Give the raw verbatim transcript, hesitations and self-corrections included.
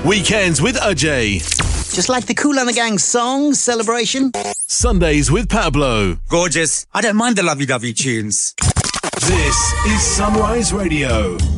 Weekends with Ajay. Just like the Kool and the Gang song, Celebration. Sundays with Pablo. Gorgeous. I don't mind the lovey-dovey tunes. This is Sunrise Radio.